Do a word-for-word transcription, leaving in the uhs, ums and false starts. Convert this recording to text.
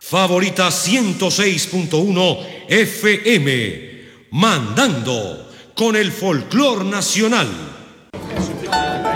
Favorita ciento seis punto uno F M, mandando con el folclor nacional.